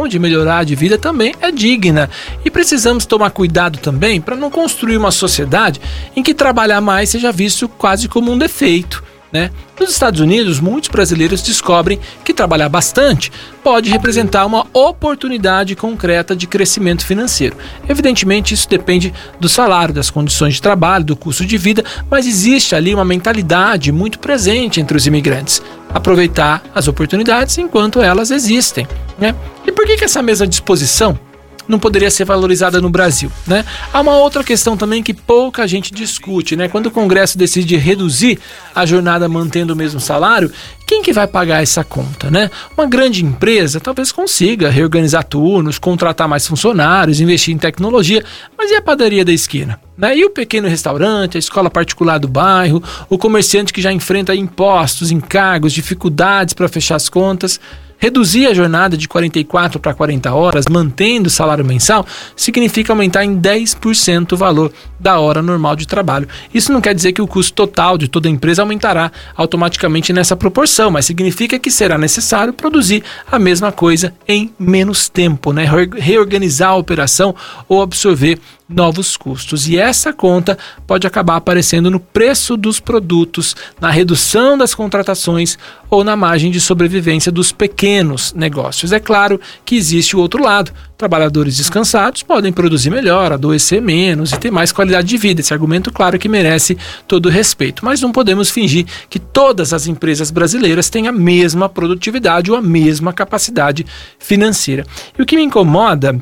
condição de melhorar de vida também é digna. E precisamos tomar cuidado também para não construir uma sociedade em que trabalhar mais seja visto quase como um defeito, né? Nos Estados Unidos, muitos brasileiros descobrem que trabalhar bastante pode representar uma oportunidade concreta de crescimento financeiro. Evidentemente, isso depende do salário, das condições de trabalho, do custo de vida, mas existe ali uma mentalidade muito presente entre os imigrantes. Aproveitar as oportunidades enquanto elas existem, né? E por que essa mesma disposição não poderia ser valorizada no Brasil, né? Há uma outra questão também que pouca gente discute, né? Quando o Congresso decide reduzir a jornada mantendo o mesmo salário, quem que vai pagar essa conta, né? Uma grande empresa talvez consiga reorganizar turnos, contratar mais funcionários, investir em tecnologia, mas e a padaria da esquina, né? E o pequeno restaurante, a escola particular do bairro, o comerciante que já enfrenta impostos, encargos, dificuldades para fechar as contas? Reduzir a jornada de 44 para 40 horas, mantendo o salário mensal, significa aumentar em 10% o valor da hora normal de trabalho. Isso não quer dizer que o custo total de toda a empresa aumentará automaticamente nessa proporção, mas significa que será necessário produzir a mesma coisa em menos tempo, né? Reorganizar a operação ou absorver novos custos. E essa conta pode acabar aparecendo no preço dos produtos, na redução das contratações ou na margem de sobrevivência dos pequenos negócios. É claro que existe o outro lado. Trabalhadores descansados podem produzir melhor, adoecer menos e ter mais qualidade de vida. Esse argumento, claro, que merece todo o respeito. Mas não podemos fingir que todas as empresas brasileiras têm a mesma produtividade ou a mesma capacidade financeira. E o que me incomoda,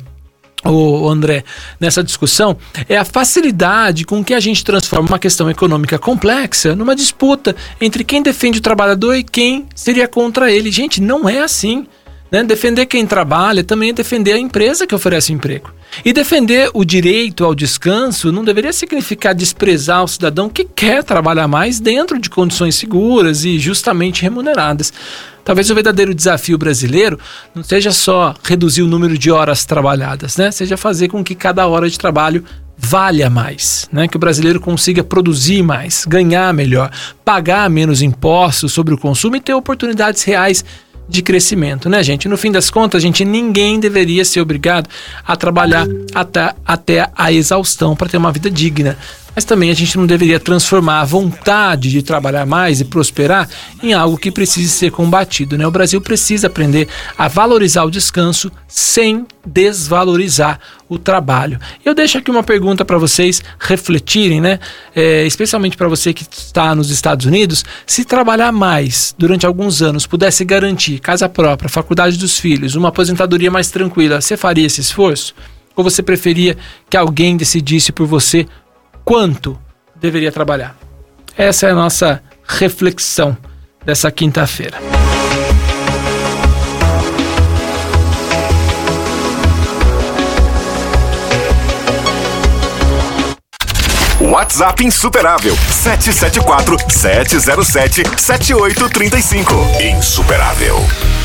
André, nessa discussão, é a facilidade com que a gente transforma uma questão econômica complexa numa disputa entre quem defende o trabalhador e quem seria contra ele. Gente, não é assim, né? Defender quem trabalha também é defender a empresa que oferece emprego. E defender o direito ao descanso não deveria significar desprezar o cidadão que quer trabalhar mais dentro de condições seguras e justamente remuneradas. Talvez o verdadeiro desafio brasileiro não seja só reduzir o número de horas trabalhadas, né? Seja fazer com que cada hora de trabalho valha mais, né? Que o brasileiro consiga produzir mais, ganhar melhor, pagar menos impostos sobre o consumo e ter oportunidades reais de crescimento, né, gente? No fim das contas, ninguém deveria ser obrigado a trabalhar até a exaustão para ter uma vida digna. Mas também a gente não deveria transformar a vontade de trabalhar mais e prosperar em algo que precise ser combatido, né? O Brasil precisa aprender a valorizar o descanso sem desvalorizar o trabalho. Eu deixo aqui uma pergunta para vocês refletirem, né? Especialmente para você que está nos Estados Unidos, se trabalhar mais durante alguns anos pudesse garantir casa própria, faculdade dos filhos, uma aposentadoria mais tranquila, você faria esse esforço? Ou você preferia que alguém decidisse por você quanto deveria trabalhar? Essa é a nossa reflexão dessa quinta-feira. WhatsApp Insuperável 774-707-7835. Insuperável.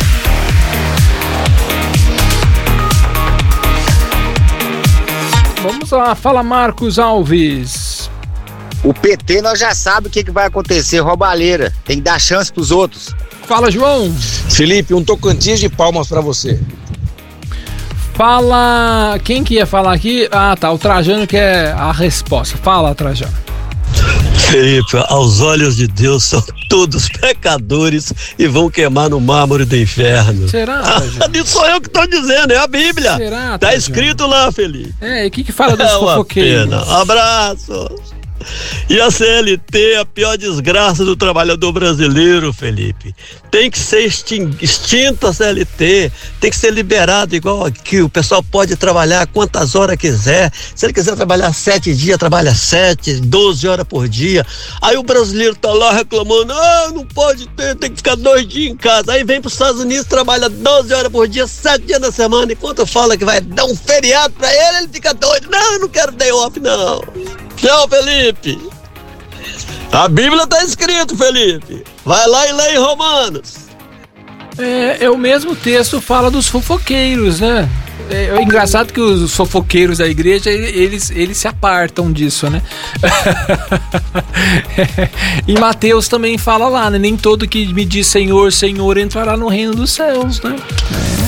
Vamos lá, fala Marcos Alves. O PT nós já sabe o que vai acontecer, roubalheira. Tem que dar chance pros outros. Fala, João. Felipe, um Tocantins de palmas pra você. Fala, quem que ia falar aqui? Ah, tá, o Trajano que é a resposta. Fala, Trajano. Felipe, aos olhos de Deus são todos pecadores e vão queimar no mármore do inferno. Será, Trajano? Não sou eu que estou dizendo, é a Bíblia. Será, tá escrito lá, Felipe. E o que fala dos fofoqueiros? Um abraço. E a CLT, a pior desgraça do trabalhador brasileiro, Felipe. Tem que ser extinta a CLT, tem que ser liberado igual aqui. O pessoal pode trabalhar quantas horas quiser. Se ele quiser trabalhar 7 dias, trabalha 7, 12 horas por dia. Aí o brasileiro tá lá reclamando, não pode ter, tem que ficar 2 dias em casa. Aí vem pros Estados Unidos, trabalha 12 horas por dia, 7 dias na semana. Enquanto fala que vai dar um feriado pra ele fica doido. Não, eu não quero day off, não. Tchau, Felipe. A Bíblia tá escrito, Felipe. Vai lá e lê em Romanos. O mesmo texto fala dos fofoqueiros, né? É engraçado que os fofoqueiros da igreja, eles se apartam disso, né? Em Mateus também fala lá, né? Nem todo que me diz Senhor, Senhor entrará no reino dos céus, né?